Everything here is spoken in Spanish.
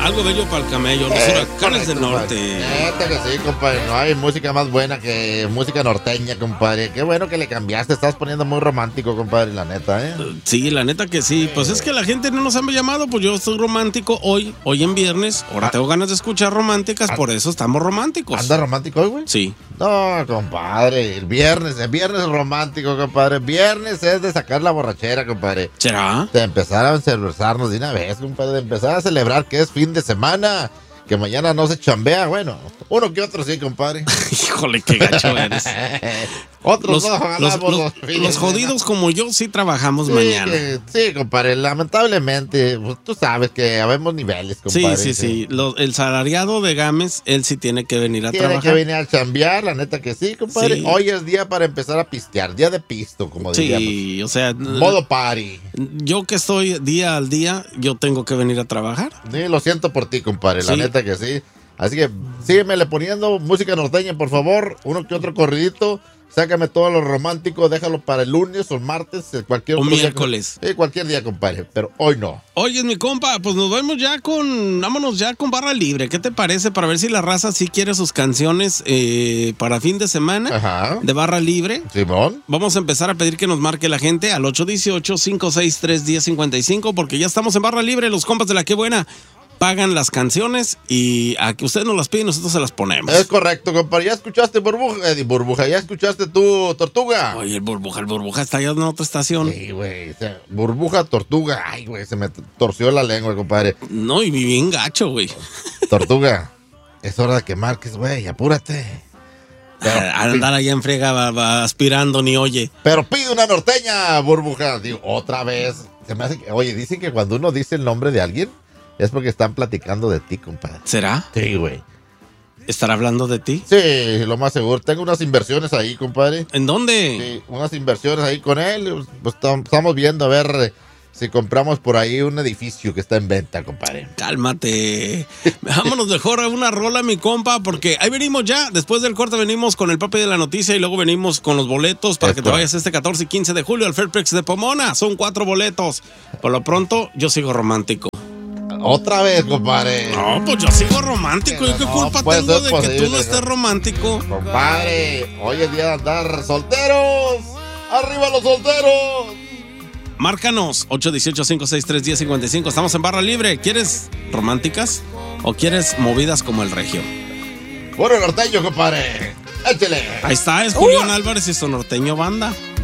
algo bello para el camello, los huracanes del norte. Neta que sí, compadre. No hay música más buena que música norteña, compadre. Qué bueno que le cambiaste. Estás poniendo muy romántico, compadre, la neta, ¿eh? Sí, la neta que sí. Pues es que la gente no nos ha llamado, pues yo estoy romántico hoy en viernes. Ahora tengo ganas de escuchar románticas, por eso estamos románticos. ¿Anda romántico hoy, güey? Sí. No, compadre, el viernes es romántico, compadre. Viernes es de sacar la borrachera, compadre. ¿Será? De empezar a celebrarnos de una vez, compadre. De empezar a celebrar que es fin de semana. Que mañana no se chambea, bueno, uno que otro sí, compadre. Híjole, qué gacho eres. Otros no jalamos los jodidos como yo sí trabajamos mañana. Sí, compadre, lamentablemente, pues, tú sabes que habemos niveles, compadre. Sí. El salariado de Gámez, él sí tiene que venir a trabajar. Tiene que venir a chambear, la neta que sí, compadre. Sí. Hoy es día para empezar a pistear, día de pisto, como diríamos. Sí, o sea... Modo party. Yo que estoy día al día, yo tengo que venir a trabajar. Sí, lo siento por ti, compadre, la neta que sí. Así que síguemele poniendo música norteña, por favor. Uno que otro corridito. Sácame todo lo romántico, déjalo para el lunes o el martes, cualquier otro miércoles. Día. Cualquier día, compadre, pero hoy no. Oye, mi compa, pues vámonos ya con barra libre. ¿Qué te parece? Para ver si la raza sí quiere sus canciones para fin de semana. Ajá. De barra libre. Simón. Vamos a empezar a pedir que nos marque la gente al 818-563-1055 porque ya estamos en barra libre, los compas de La Qué Buena. Pagan las canciones y a que ustedes nos las piden, nosotros se las ponemos. Es correcto, compadre. ¿Ya escuchaste Burbuja? ¿Ya escuchaste tú, Tortuga? Oye, el Burbuja está allá en otra estación. Sí, güey. Burbuja, Tortuga. Ay, güey, se me torció la lengua, compadre. No, y bien gacho, güey. Tortuga, es hora de que marques, güey. Apúrate. Andar allá en friega va aspirando, ni oye. Pero pide una norteña, Burbuja. Digo, otra vez. Se me hace que, oye, dicen que cuando uno dice el nombre de alguien, es porque están platicando de ti, compadre. ¿Será? Sí, güey. ¿Estará hablando de ti? Sí, lo más seguro. Tengo unas inversiones ahí, compadre. ¿En dónde? Sí, unas inversiones ahí con él. Pues estamos viendo a ver si compramos por ahí un edificio que está en venta, compadre. Cálmate. Vámonos mejor a una rola, mi compa, porque ahí venimos ya. Después del corte venimos con el papi de la noticia y luego venimos con los boletos para que te vayas este 14 y 15 de julio al Fairplex de Pomona. Son 4 boletos. Por lo pronto, yo sigo romántico. Otra vez, compadre. No, pues yo sigo romántico. ¿Y qué culpa tengo de que tú no estés romántico? Compadre, hoy es día de andar solteros. ¡Arriba los solteros! Márcanos, 818-563-1055. Estamos en barra libre. ¿Quieres románticas o quieres movidas como el regio? Puro norteño, compadre. Échale. Ahí está, es Julián Álvarez y su norteño banda.